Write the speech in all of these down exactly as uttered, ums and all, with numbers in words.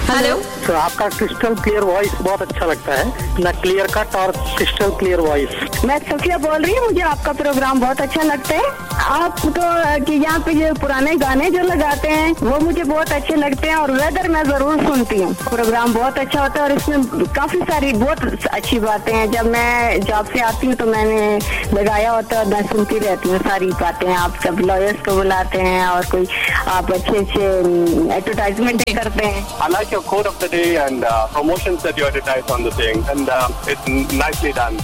Hello sir, आपका crystal clear voice बहुत अच्छा लगता है, ना क्लियर कट और क्रिस्टल क्लियर वॉइस। मैं सफिया बोल रही हूँ, मुझे आपका प्रोग्राम बहुत अच्छा लगता है। आप तो कि यहाँ पे जो पुराने गाने जो लगाते हैं वो मुझे बहुत अच्छे लगते हैं, और वेदर मैं जरूर सुनती हूँ। प्रोग्राम बहुत अच्छा होता है और इसमें काफी सारी बहुत अच्छी बातें हैं। जब मैं जॉब से आती हूँ तो मैंने लगाया होता है, मैं सुनती रहती हूँ सारी बातें। आप सब लॉयर्स को बुलाते हैं और कोई आप अच्छे अच्छे एडवर्टाइजमेंट करते हैं। I like your quote of the day and uh, promotions that you advertise on the thing, and uh, it's nicely done.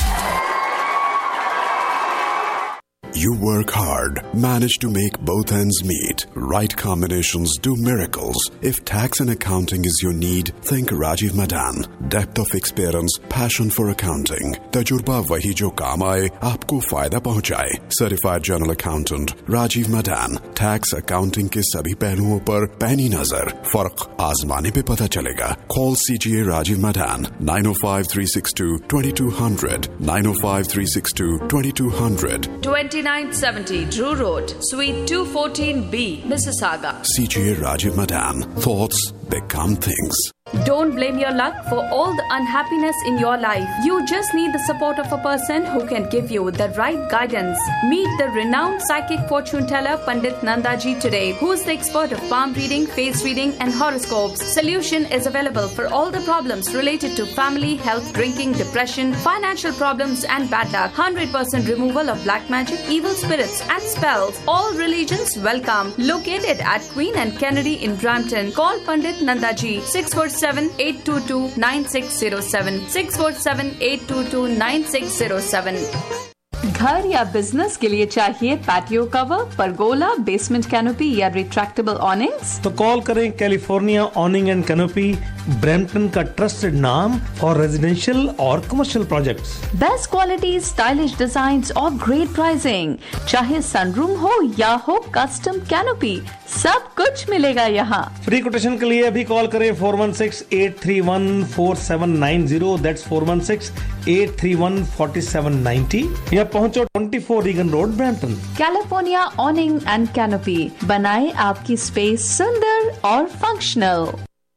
You work hard, manage to make both ends meet. Right combinations do miracles. If tax and accounting is your need, think Rajiv Madan. Depth of experience, passion for accounting. तजुर्बा वही जो काम आए, आपको फायदा पहुंचाए. Certified General Accountant Rajiv Madan. Tax accounting के सभी पहलुओं पर पैनी नजर. फर्क आजमाने पे पता चलेगा. Call C G A Rajiv Madan nine oh five, three six two, two two zero zero nine oh five, three six two, two two zero zero. twenty-nine seventy Drew Road, Suite two fourteen B, Mississauga. C G A Rajiv Madan. Thoughts become things. Don't blame your luck for all the unhappiness in your life. You just need the support of a person who can give you the right guidance. Meet the renowned psychic fortune teller Pandit Nandaji today, who is the expert of palm reading, face reading and horoscopes. Solution is available for all the problems related to family, health, drinking, depression, financial problems and bad luck. one hundred percent removal of black magic, evil spirits and spells. All religions welcome. Located at Queen and Kennedy in Brampton. Call Pandit Nandaji six four seven, eight two two, nine six zero seven six four seven, eight two two, nine six zero seven. घर या business के लिए चाहिए patio cover, pergola, basement canopy या retractable ऑनिंग्स? तो call करें California ऑनिंग and canopy, Brampton का trusted नाम फॉर रेजिडेंशियल और commercial projects. Best quality, stylish designs और ग्रेट प्राइसिंग। चाहे सनरूम हो या हो कस्टम कैनोपी, सब कुछ मिलेगा यहाँ। फ्री कोटेशन के लिए अभी कॉल करें four one six, eight three one, four seven nine zero, that's four one six, eight three one, four seven nine zero, या पहुंचो twenty four Regan road, Brampton. California ऑनिंग and canopy बनाए आपकी space सुंदर और functional.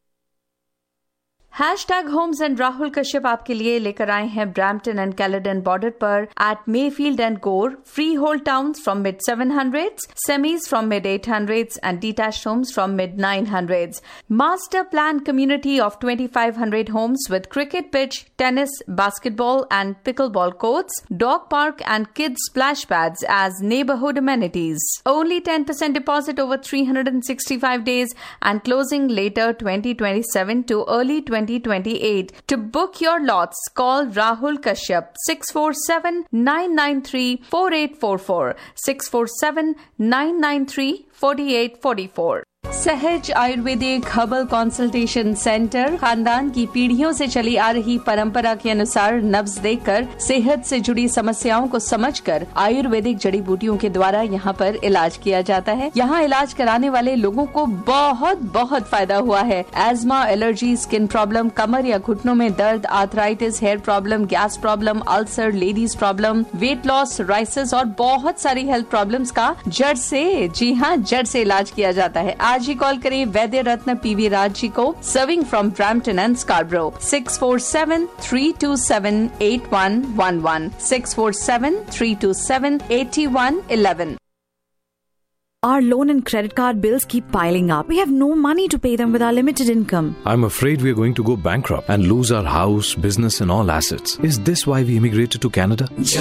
Hashtag homes and Rahul Kashyap आपके लिए लेकर आए हैं ब्रैम्पटन एंड कैलेडन बॉर्डर पर एट मेफील्ड एंड गोर free hold towns from mid seven hundreds, semis from mid eight hundreds and detached Holmes from mid nine hundreds. Master planned community of twenty-five hundred homes with cricket pitch, tennis, basketball and pickleball courts, dog park and kids splash pads as neighborhood amenities. Only ten percent deposit over three hundred sixty-five days and closing later twenty twenty-seven to early twenty twenty-eight. To book your lots, call Rahul Kashyap six four seven, nine nine three, four eight four four six four seven, nine nine three, four eight four four. सहज Ayurvedic herbal consultation centre खानदान की पीढ़ियों से चली आ रही परंपरा के अनुसार नब्ज देखकर सेहत से जुड़ी समस्याओं को समझकर आयुर्वेदिक जड़ी बूटियों के द्वारा यहाँ पर इलाज किया जाता है। यहाँ इलाज कराने वाले लोगों को बहुत बहुत फायदा हुआ है। एजमा, एलर्जी, स्किन प्रॉब्लम, कमर या घुटनों में दर्द, arthritis, hair problem, gas problem, ulcer, ladies problem, weight loss, rises और बहुत सारी हेल्थ प्रॉब्लम्स का जड़ से, जी हाँ, जड़ से इलाज किया जाता है। आज ही कॉल करें वैद्य रत्न पीवी राज जी को, serving from Brampton and स्कार्बरो, six four seven, three to seven, eight one one one six four seven, three to seven, eight one one one. Our loan and credit card bills keep piling up. We have no money to pay them with our limited income. I'm afraid we're going to go bankrupt and lose our house, business and all assets. Is this why we immigrated to Canada?